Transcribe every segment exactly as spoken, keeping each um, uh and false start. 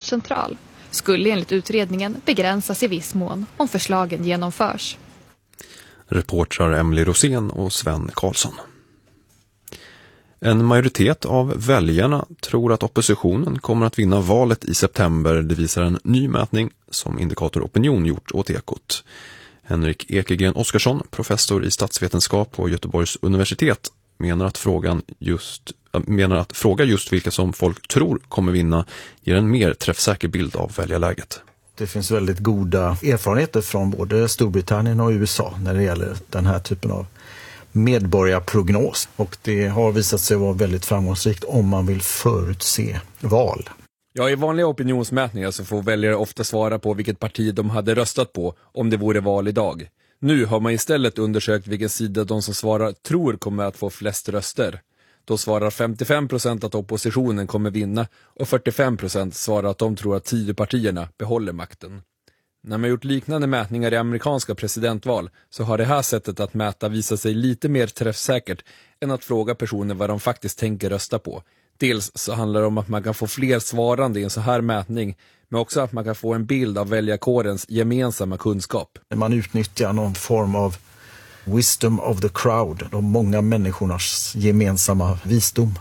vårdcentral skulle enligt utredningen begränsas i viss mån om förslagen genomförs. Reportrar Emily Rosén och Sven Karlsson. En majoritet av väljarna tror att oppositionen kommer att vinna valet i september. Det visar en ny mätning som Indikator Opinion gjort åt Ekot. Henrik Ekegren Oskarsson, professor i statsvetenskap på Göteborgs universitet, menar att frågan just menar att fråga just vilka som folk tror kommer vinna ger en mer träffsäker bild av väljarläget. Det finns väldigt goda erfarenheter från både Storbritannien och U S A när det gäller den här typen av medborgarprognos. Och det har visat sig vara väldigt framgångsrikt om man vill förutse val. Ja, i vanliga opinionsmätningar så får väljare ofta svara på vilket parti de hade röstat på om det vore val idag. Nu har man istället undersökt vilken sida de som svarar tror kommer att få flest röster. Då svarar femtiofem procent att oppositionen kommer vinna och fyrtiofem procent svarar att de tror att Tidöpartierna behåller makten. När man gjort liknande mätningar i amerikanska presidentval så har det här sättet att mäta visat sig lite mer träffsäkert än att fråga personer vad de faktiskt tänker rösta på. Dels så handlar det om att man kan få fler svarande i en så här mätning, men också att man kan få en bild av väljarkårens gemensamma kunskap. Man utnyttjar någon form av wisdom of the crowd, de många människornas gemensamma visdom.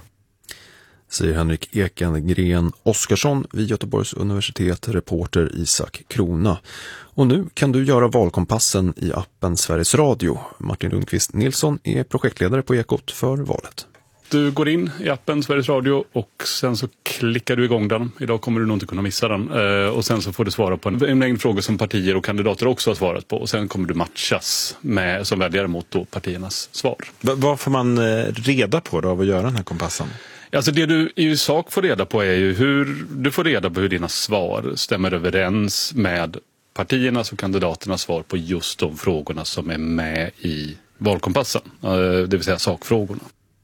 Säger Henrik Ekengren Oskarsson vid Göteborgs universitet, reporter Isak Krona. Och nu kan du göra valkompassen i appen Sveriges Radio. Martin Lundqvist Nilsson är projektledare på Ekot för valet. Du går in i appen Sveriges Radio och sen så klickar du igång den. Idag kommer du nog inte kunna missa den. Och sen så får du svara på en mängd frågor som partier och kandidater också har svarat på. Och sen kommer du matchas med, som väljare mot då partiernas svar. V- vad får man reda på då av att göra den här kompassen? Alltså det du i sak får reda på är ju hur du får reda på hur dina svar stämmer överens med partiernas och kandidaternas svar på just de frågorna som är med i valkompassen. Det vill säga sakfrågorna.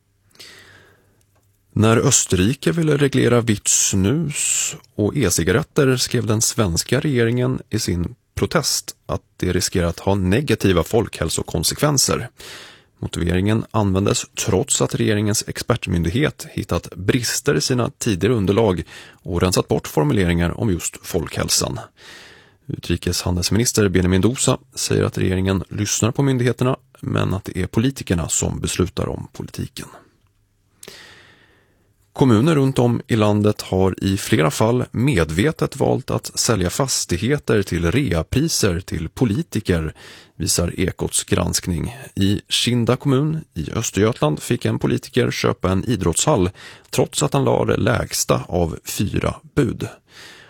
När Österrike ville reglera vitt snus och e-cigaretter skrev den svenska regeringen i sin protest att det riskerar att ha negativa folkhälsokonsekvenser. Motiveringen användes trots att regeringens expertmyndighet hittat brister i sina tidigare underlag och rensat bort formuleringar om just folkhälsan. Utrikeshandelsminister Benjamin Dosa säger att regeringen lyssnar på myndigheterna men att det är politikerna som beslutar om politiken. Kommuner runt om i landet har i flera fall medvetet valt att sälja fastigheter till reapriser till politiker, visar Ekots granskning. I Kinda kommun i Östergötland fick en politiker köpa en idrottshall trots att han la det lägsta av fyra bud.